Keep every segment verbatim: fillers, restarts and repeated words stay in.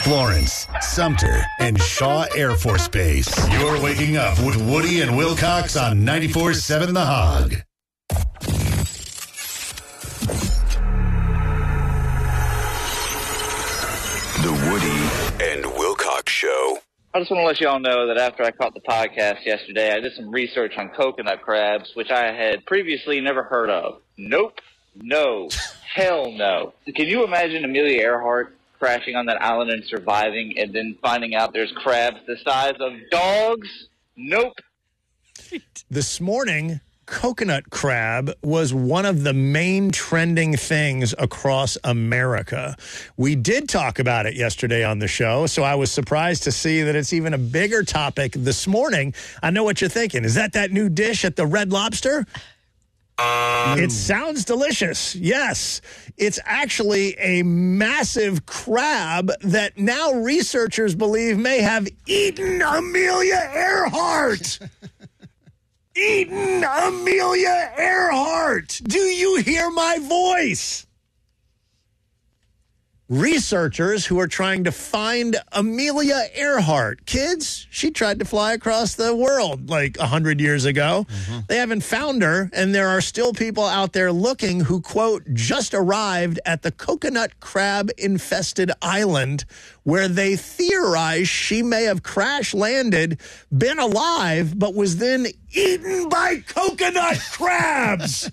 Florence, Sumter, and Shaw Air Force Base. You're waking up with Woody and Wilcox on ninety-four point seven The Hog. The Woody and Wilcox Show. I just want to let you all know that after I caught the podcast yesterday, I did some research on coconut crabs, which I had previously never heard of. Nope. No. Hell no. Can you imagine Amelia Earhart crashing on that island and surviving and then finding out there's crabs the size of dogs? Nope. This morning, coconut crab was one of the main trending things across America. We did talk about it yesterday on the show, so I was surprised to see that it's even a bigger topic this morning. I know what you're thinking. Is that that new dish at the Red Lobster? It sounds delicious. Yes. It's actually a massive crab that now researchers believe may have eaten Amelia Earhart. Eaten Amelia Earhart. Do you hear my voice? Researchers who are trying to find Amelia Earhart. Kids, she tried to fly across the world like one hundred years ago. Mm-hmm. They haven't found her, and there are still people out there looking who, quote, just arrived at the coconut crab-infested island where they theorize she may have crash-landed, been alive, but was then eaten by coconut crabs.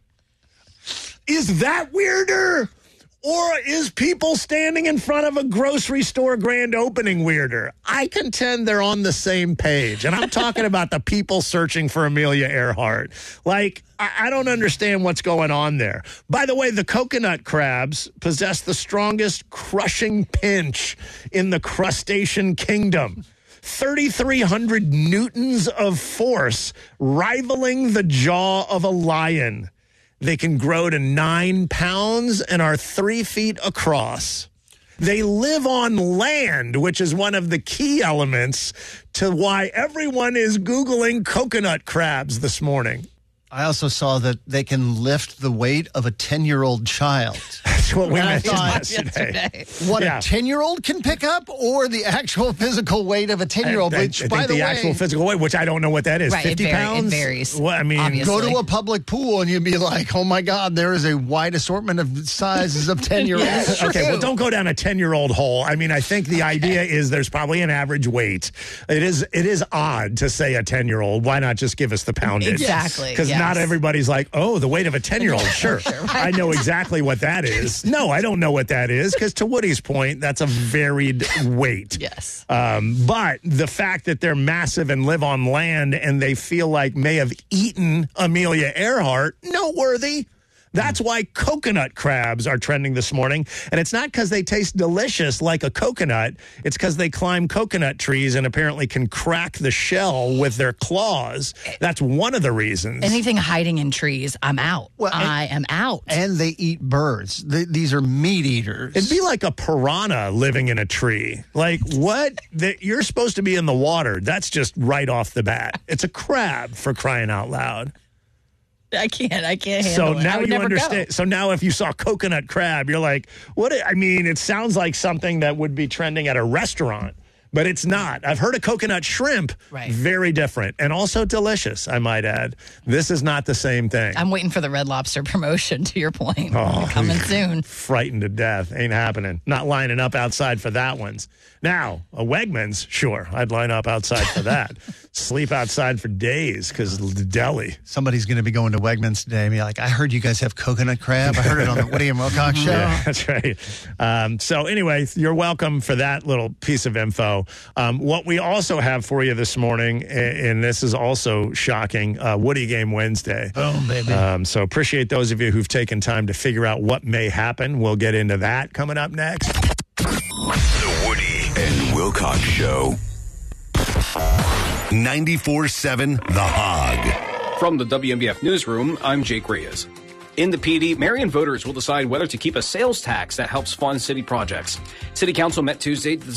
Is that weirder? Or is people standing in front of a grocery store grand opening weirder? I contend they're on the same page. And I'm talking about the people searching for Amelia Earhart. Like, I, I don't understand what's going on there. By the way, the coconut crabs possess the strongest crushing pinch in the crustacean kingdom. thirty-three hundred newtons of force, rivaling the jaw of a lion. They can grow to nine pounds and are three feet across. They live on land, which is one of the key elements to why everyone is Googling coconut crabs this morning. I also saw that they can lift the weight of a ten-year-old child. That's what we And I mentioned thought, yesterday. What Yeah. a ten-year-old can pick up, or the actual physical weight of a ten-year-old, I, I, which, I by think the, the way, actual physical weight, which I don't know what that is, Right, it fifty vari- it pounds? varies, What, I mean, obviously. go to a public pool and you'd be like, oh, my God, there is a wide assortment of sizes of ten-year-olds. Okay, well, don't go down a ten-year-old hole. I mean, I think the idea is there's probably an average weight. It is it is odd to say a ten-year-old. Why not just give us the poundage? Exactly, Because yes. not everybody's like, oh, the weight of a ten-year-old. Sure, Sure, right. I know exactly what that is. No, I don't know what that is, because to Woody's point, that's a varied weight. Yes. Um, but the fact that they're massive and live on land and they feel like may have eaten Amelia Earhart, noteworthy. That's why coconut crabs are trending this morning. And it's not because they taste delicious like a coconut. It's because they climb coconut trees and apparently can crack the shell with their claws. That's one of the reasons. Anything hiding in trees, I'm out. Well, and- I am out. And they eat birds. Th- these are meat eaters. It'd be like a piranha living in a tree. Like, what? That you're supposed to be in the water. That's just right off the bat. It's a crab, for crying out loud. I can't. I can't So handle it. I now would you never understand. go. So now if you saw coconut crab, you're like, what? I mean, it sounds like something that would be trending at a restaurant. But it's not. I've heard of coconut shrimp. Right. Very different. And also delicious, I might add. This is not the same thing. I'm waiting for the Red Lobster promotion, to your point. Oh, Coming soon. Frightened to death. Ain't happening. Not lining up outside for that one's. Now, a Wegmans, sure. I'd line up outside for that. Sleep outside for days because the deli. Somebody's going to be going to Wegmans today and be like, I heard you guys have coconut crab. I heard it on the Woody and Wilcox show. Yeah, that's right. Um, so anyway, you're welcome for that little piece of info. Um, what we also have for you this morning, a- and this is also shocking, uh, Woody Game Wednesday. Boom, baby. Um, so appreciate those of you who've taken time to figure out what may happen. We'll get into that coming up next. The Woody and Wilcox Show. ninety-four point seven The Hog. From the W M B F Newsroom, I'm Jake Reyes. In the P D, Marion voters will decide whether to keep a sales tax that helps fund city projects. City Council met Tuesday to